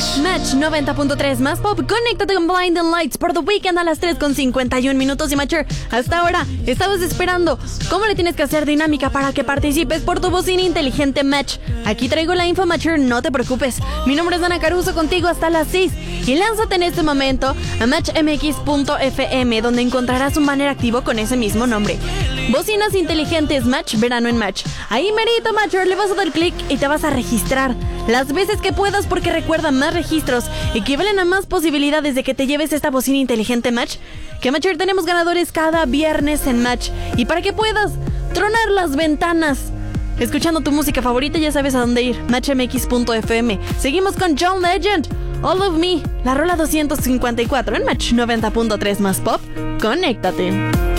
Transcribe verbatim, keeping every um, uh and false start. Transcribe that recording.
Match noventa punto tres más pop. Conéctate con Blinding Lights por The Weeknd a las tres con cincuenta y un minutos. Y Matcher, hasta ahora estabas esperando cómo le tienes que hacer dinámica para que participes por tu bocina inteligente Match. Aquí traigo la info, Matcher, no te preocupes. Mi nombre es Dana Caruso, contigo hasta las seis. Y lánzate en este momento a match m x punto f m, donde encontrarás un banner activo con ese mismo nombre. Bocinas inteligentes Match, verano en Match. Ahí merito, Matcher, le vas a dar clic y te vas a registrar las veces que puedas, porque recuerda, más registros equivalen a más posibilidades de que te lleves esta bocina inteligente Match. Que Matcher, tenemos ganadores cada viernes en Match. Y para que puedas tronar las ventanas escuchando tu música favorita, ya sabes a dónde ir, match m x punto f m. Seguimos con John Legend, All of Me, la rola doscientos cincuenta y cuatro en Match noventa punto tres más pop. Conéctate.